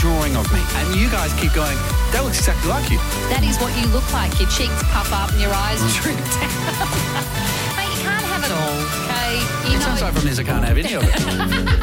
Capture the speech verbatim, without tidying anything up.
drawing of me. And you guys keep going, that looks exactly like you. That is what you look like. Your cheeks puff up and your eyes droop down. Mate, you can't have it all, okay? You It know. sounds like from this I can't have any of it.